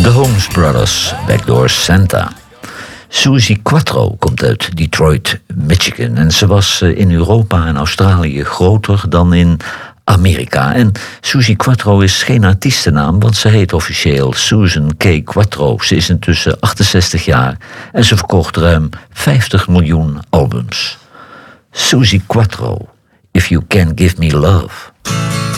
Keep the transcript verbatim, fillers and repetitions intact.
Holmes Brothers, Backdoor Santa. Suzi Quatro komt uit Detroit, Michigan. En ze was in Europa en Australië groter dan in Amerika. En Suzi Quatro is geen artiestennaam, want ze heet officieel Susan K. Quatro. Ze is intussen achtenzestig jaar en ze verkocht ruim vijftig miljoen albums. Suzi Quatro, If You Can Give Me Love.